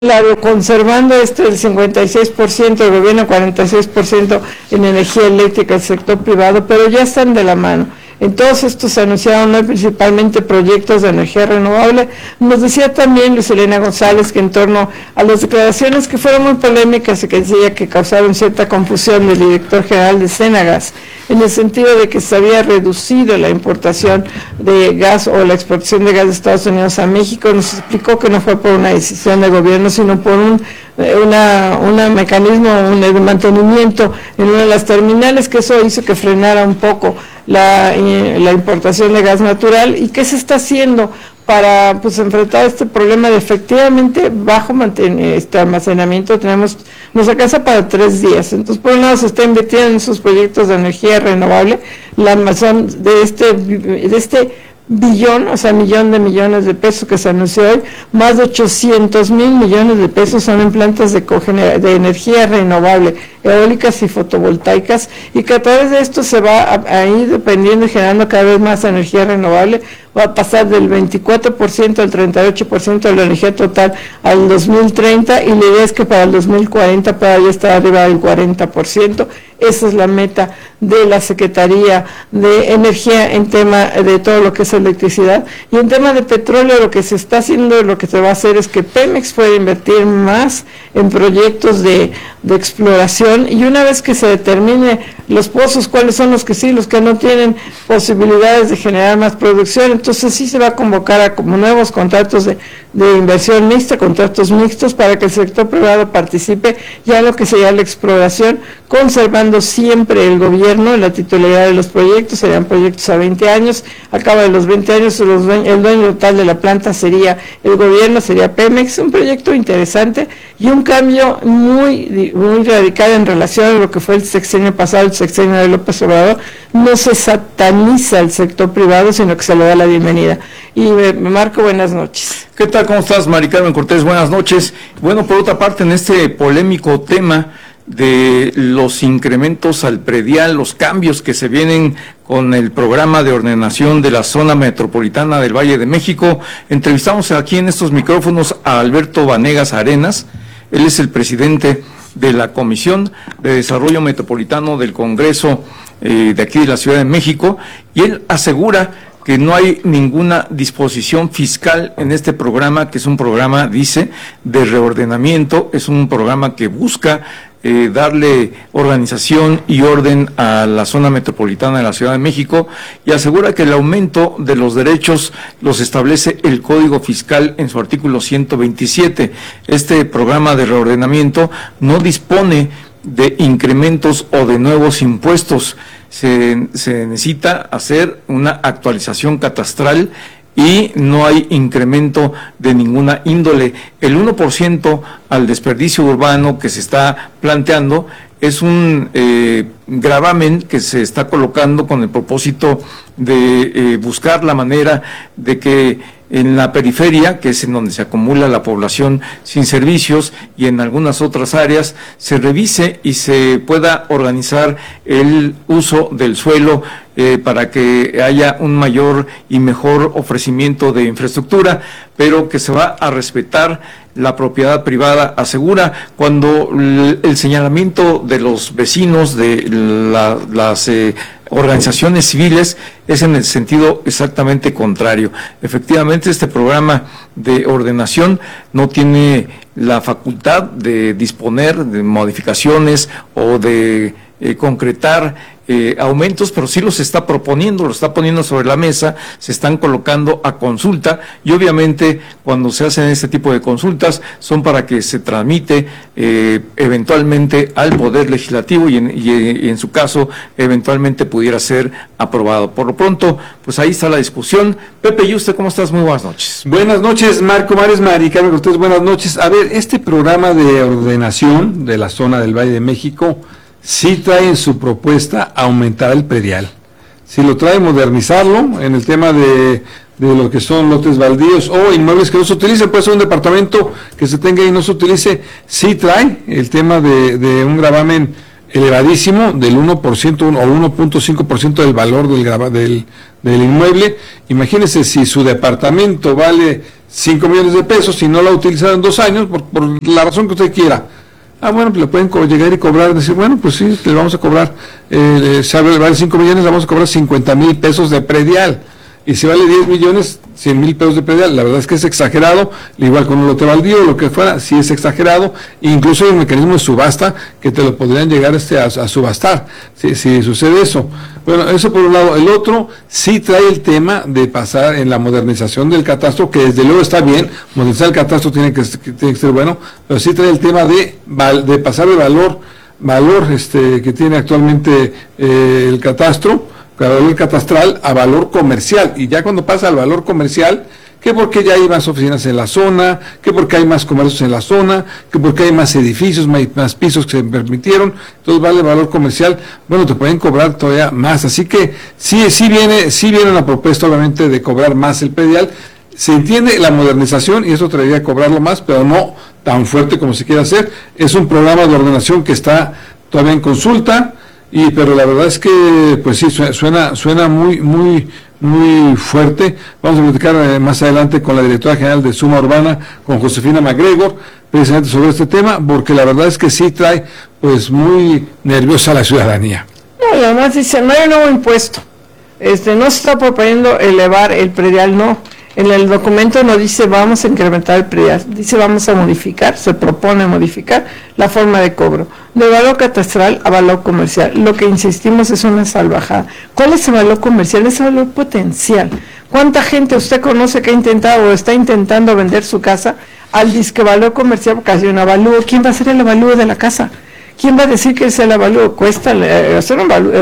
conservando el 56%, el gobierno 46% en energía eléctrica, el sector privado, pero ya están de la mano. En todos estos se anunciaron hoy principalmente proyectos de energía renovable. Nos decía también Luz Helena González que en torno a las declaraciones que fueron muy polémicas y que decía que causaron cierta confusión del director general de Senagas, en el sentido de que se había reducido la importación de gas o la exportación de gas de Estados Unidos a México, nos explicó que no fue por una decisión de gobierno, sino por un mecanismo de mantenimiento en una de las terminales, que eso hizo que frenara un poco la importación de gas natural. ¿Y qué se está haciendo para enfrentar este problema de efectivamente bajo almacenamiento? Nos alcanza para 3 días. Entonces, por un lado se está invirtiendo en sus proyectos de energía renovable, la Amazon de este billón, millón de millones de pesos que se anunció hoy, más de 800,000 millones de pesos son en plantas de energía renovable, eólicas y fotovoltaicas, y que a través de esto se va a ir dependiendo y generando cada vez más energía renovable. Va a pasar del 24% al 38% de la energía total al 2030, y la idea es que para el 2040 pueda ya estar arriba del 40%. Esa es la meta de la Secretaría de Energía en tema de todo lo que es electricidad. Y en tema de petróleo, lo que se está haciendo, lo que se va a hacer es que Pemex pueda invertir más en proyectos de exploración, y una vez que se determine los pozos, cuáles son los que sí, los que no tienen posibilidades de generar más producción, entonces sí se va a convocar a como nuevos contratos de inversión mixta, contratos mixtos, para que el sector privado participe ya en lo que sería la exploración, conservando siempre el gobierno la titularidad de los proyectos. Serían proyectos a 20 años, al cabo de los 20 años el dueño total de la planta sería el gobierno, sería Pemex. Un proyecto interesante y un cambio muy radical en relación a lo que fue el sexenio pasado, el sexenio de López Obrador. No se sataniza el sector privado, sino que se le da la bienvenida. Y Marco, buenas noches. ¿Qué tal? ¿Cómo estás, Mari Carmen Cortés? Buenas noches. Bueno, por otra parte, en este polémico tema de los incrementos al predial, los cambios que se vienen con el programa de ordenación de la zona metropolitana del Valle de México, entrevistamos aquí en estos micrófonos a Alberto Vanegas Arenas. Él es el presidente de la Comisión de Desarrollo Metropolitano del Congreso de aquí de la Ciudad de México, y él asegura que no hay ninguna disposición fiscal en este programa, que es un programa, dice, de reordenamiento. Es un programa que busca darle organización y orden a la zona metropolitana de la Ciudad de México, y asegura que el aumento de los derechos los establece el Código Fiscal en su artículo 127. Este programa de reordenamiento no dispone de incrementos o de nuevos impuestos. Se necesita hacer una actualización catastral y no hay incremento de ninguna índole. El 1% al desperdicio urbano que se está planteando es un gravamen que se está colocando con el propósito de buscar la manera de que en la periferia, que es en donde se acumula la población sin servicios, y en algunas otras áreas, se revise y se pueda organizar el uso del suelo para que haya un mayor y mejor ofrecimiento de infraestructura, pero que se va a respetar la propiedad privada, asegura, cuando el señalamiento de los vecinos, de las organizaciones civiles, es en el sentido exactamente contrario. Efectivamente, este programa de ordenación no tiene la facultad de disponer de modificaciones o de concretar aumentos, pero sí los está proponiendo, lo está poniendo sobre la mesa, se están colocando a consulta, y obviamente cuando se hacen este tipo de consultas son para que se tramite eventualmente al Poder Legislativo y en su caso eventualmente pudiera ser aprobado. Por lo pronto, pues ahí está la discusión. Pepe, ¿y usted cómo estás? Muy buenas noches. Buenas noches, Marco Mares, Mari Carmen Cortés, buenas noches. A ver, este programa de ordenación de la zona del Valle de México sí trae en su propuesta aumentar el predial. Sí lo trae modernizarlo en el tema de lo que son lotes baldíos o inmuebles que no se utilicen, puede ser un departamento que se tenga y no se utilice. Sí trae el tema de un gravamen elevadísimo del 1% o 1.5% del valor del inmueble. Imagínense, si su departamento vale 5 millones de pesos y no la ha utilizado en 2 años, por la razón que usted quiera. Bueno, pues le pueden llegar y cobrar, decir, bueno, pues sí, le vamos a cobrar, vale 5 millones, le vamos a cobrar 50,000 pesos de predial. Y si vale 10 millones, 100,000 pesos de predial. La verdad es que es exagerado, igual con un lote baldío, lo que fuera, sí es exagerado. Incluso hay un mecanismo de subasta que te lo podrían llegar a subastar, si sucede eso. Bueno, eso por un lado. El otro sí trae el tema de pasar en la modernización del catastro, que desde luego está bien, modernizar el catastro tiene que ser bueno, pero sí trae el tema de pasar de valor que tiene actualmente el catastro, valor catastral a valor comercial, y ya cuando pasa al valor comercial, que porque ya hay más oficinas en la zona, que porque hay más comercios en la zona, que porque hay más edificios, más pisos que se permitieron, entonces vale valor comercial, bueno, te pueden cobrar todavía más, así que sí viene una propuesta obviamente de cobrar más el predial. Se entiende la modernización y eso traería a cobrarlo más, pero no tan fuerte como se quiere hacer. Es un programa de ordenación que está todavía en consulta, pero la verdad es que pues sí suena muy fuerte. Vamos a platicar más adelante con la directora general de Suma Urbana, con Josefina MacGregor, precisamente sobre este tema, porque la verdad es que sí trae pues muy nerviosa a la ciudadanía. No, y además dice, no hay un nuevo impuesto, no se está proponiendo elevar el predial, no. En el documento no dice vamos a incrementar el predial, dice vamos a modificar, se propone modificar la forma de cobro, de valor catastral a valor comercial. Lo que insistimos es una salvajada. ¿Cuál es el valor comercial? Es el valor potencial. ¿Cuánta gente usted conoce que ha intentado o está intentando vender su casa al disque valor comercial porque hace un avalúo? ¿Quién va a hacer el avalúo de la casa? ¿Quién va a decir que es el avalúo? Cuesta hacer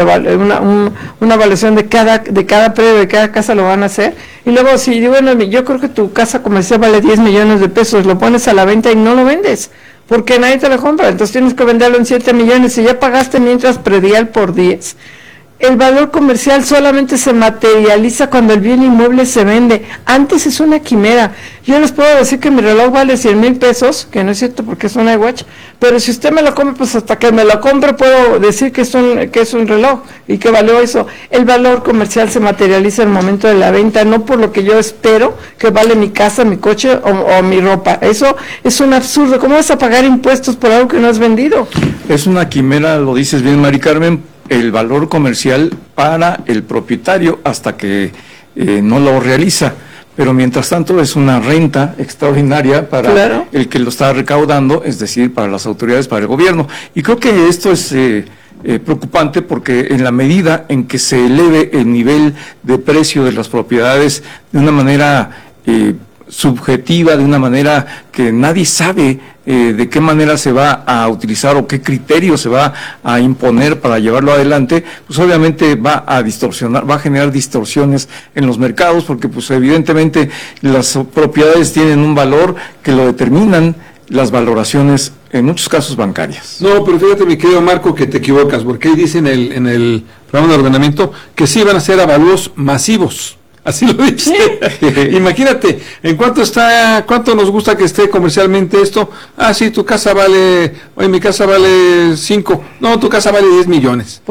una evaluación de cada predio, de cada casa lo van a hacer. Y luego, si bueno, yo creo que tu casa comercial vale 10 millones de pesos, lo pones a la venta y no lo vendes, porque nadie te lo compra. Entonces tienes que venderlo en 7 millones y ya pagaste mientras predial por 10. El valor comercial solamente se materializa cuando el bien inmueble se vende. Antes es una quimera. Yo les puedo decir que mi reloj vale 100,000 pesos, que no es cierto porque es un iWatch, pero si usted me lo compra, pues hasta que me lo compre puedo decir que es un reloj y que valió eso. El valor comercial se materializa en el momento de la venta, no por lo que yo espero que vale mi casa, mi coche o mi ropa. Eso es un absurdo. ¿Cómo vas a pagar impuestos por algo que no has vendido? Es una quimera, lo dices bien, Mari Carmen, el valor comercial para el propietario hasta que no lo realiza, pero mientras tanto es una renta extraordinaria para el que lo está recaudando, es decir, para las autoridades, para el gobierno. Y creo que esto es preocupante porque en la medida en que se eleve el nivel de precio de las propiedades de una manera subjetiva, de una manera que nadie sabe de qué manera se va a utilizar o qué criterio se va a imponer para llevarlo adelante, pues obviamente va a distorsionar, va a generar distorsiones en los mercados, porque pues evidentemente las propiedades tienen un valor que lo determinan las valoraciones, en muchos casos bancarias. No, pero fíjate, mi querido Marco, que te equivocas, porque ahí dice en el programa de ordenamiento que sí van a ser avalúos masivos. Así lo dice. Imagínate, ¿en cuánto nos gusta que esté comercialmente esto? Sí, tu casa vale, mi casa vale 5. No, tu casa vale 10 millones.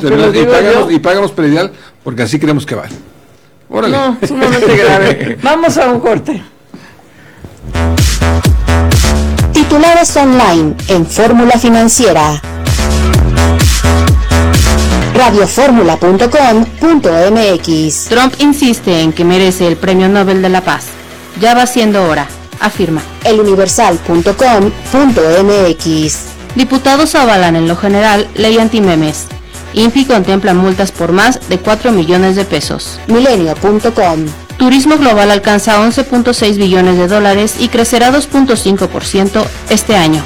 Y pagamos predial porque así creemos que vale. Órale. No, sumamente grave. Vamos a un corte. Titulares online en Fórmula Financiera. radioformula.com.mx. Trump insiste en que merece el Premio Nobel de la Paz. Ya va siendo hora, afirma. eluniversal.com.mx. Diputados avalan en lo general ley antimemes. INPI contempla multas por más de 4 millones de pesos. Milenio.com. Turismo global alcanza 11.6 billones de dólares y crecerá 2.5% este año.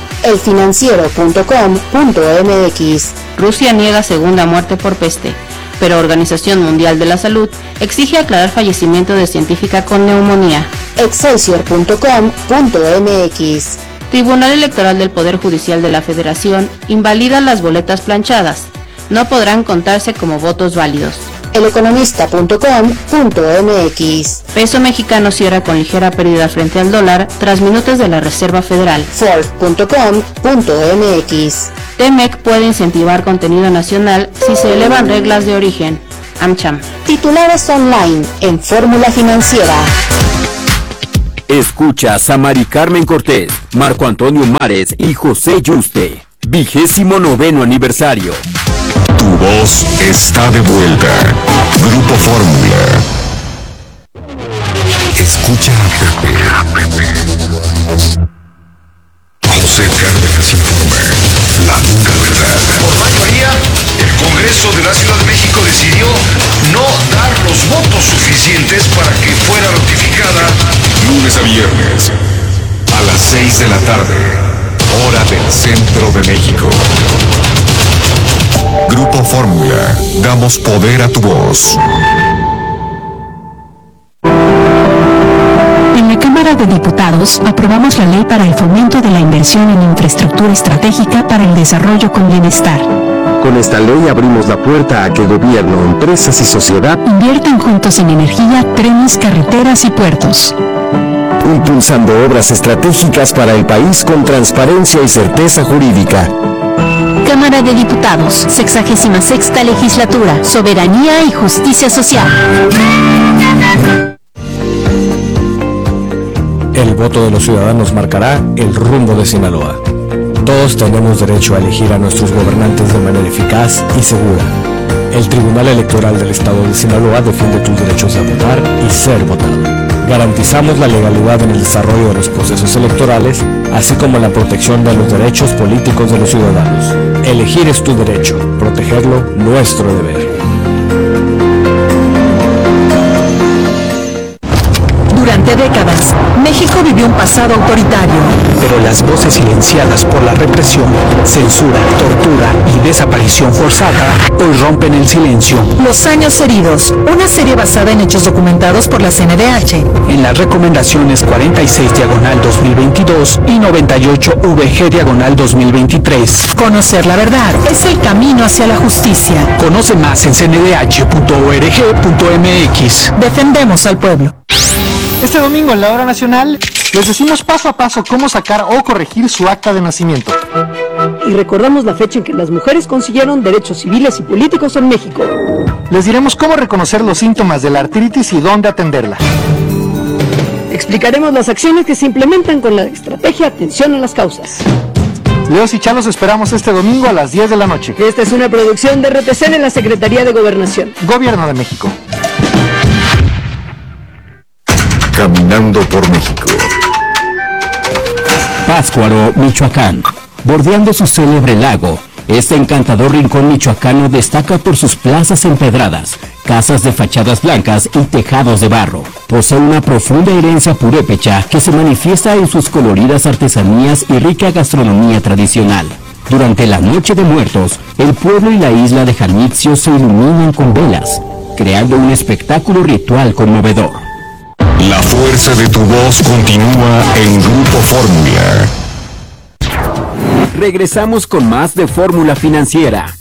elfinanciero.com.mx. Rusia niega segunda muerte por peste, pero Organización Mundial de la Salud exige aclarar fallecimiento de científica con neumonía. Excelsior.com.mx. Tribunal Electoral del Poder Judicial de la Federación invalida las boletas planchadas. No podrán contarse como votos válidos. eleconomista.com.mx. Peso mexicano cierra con ligera pérdida frente al dólar tras minutos de la Reserva Federal. Ford.com.mx. TEMEC puede incentivar contenido nacional si se elevan reglas de origen. AmCham. Titulares online en Fórmula Financiera. Escuchas a Mari Carmen Cortés, Marco Antonio Mares y José Yuste. 29º aniversario. Tu voz está de vuelta. Grupo Fórmula. Escucha a Pepe. José Cárdenas informa. La dura verdad. Por mayoría, el Congreso de la Ciudad de México decidió no dar los votos suficientes para que fuera ratificada. Lunes a viernes, a las 6 de la tarde, hora del centro de México. Grupo Fórmula, damos poder a tu voz. En la Cámara de Diputados aprobamos la ley para el fomento de la inversión en infraestructura estratégica para el desarrollo con bienestar. Con esta ley abrimos la puerta a que gobierno, empresas y sociedad inviertan juntos en energía, trenes, carreteras y puertos. Impulsando obras estratégicas para el país con transparencia y certeza jurídica. Cámara de Diputados, 66ª Legislatura, Soberanía y Justicia Social. El voto de los ciudadanos marcará el rumbo de Sinaloa. Todos tenemos derecho a elegir a nuestros gobernantes de manera eficaz y segura. El Tribunal Electoral del Estado de Sinaloa defiende tus derechos a votar y ser votado. Garantizamos la legalidad en el desarrollo de los procesos electorales, así como la protección de los derechos políticos de los ciudadanos. Elegir es tu derecho, protegerlo nuestro deber. Durante décadas, México vivió un pasado autoritario. Pero las voces silenciadas por la represión, censura, tortura y desaparición forzada hoy rompen el silencio. Los años heridos, una serie basada en hechos documentados por la CNDH. En las recomendaciones 46/2022 y 98/VG/2023. Conocer la verdad es el camino hacia la justicia. Conoce más en cndh.org.mx. Defendemos al pueblo. Este domingo en la Hora Nacional les decimos paso a paso cómo sacar o corregir su acta de nacimiento. Y recordamos la fecha en que las mujeres consiguieron derechos civiles y políticos en México. Les diremos cómo reconocer los síntomas de la artritis y dónde atenderla. Explicaremos las acciones que se implementan con la estrategia Atención a las Causas. Leos y Chalos esperamos este domingo a las 10 de la noche. Esta es una producción de RTC de la Secretaría de Gobernación. Gobierno de México. Caminando por México. Pátzcuaro, Michoacán. Bordeando su célebre lago, este encantador rincón michoacano destaca por sus plazas empedradas, casas de fachadas blancas y tejados de barro. Posee una profunda herencia purépecha que se manifiesta en sus coloridas artesanías y rica gastronomía tradicional. Durante la Noche de Muertos, el pueblo y la isla de Janitzio se iluminan con velas, creando un espectáculo ritual conmovedor. La fuerza de tu voz continúa en Grupo Fórmula. Regresamos con más de Fórmula Financiera.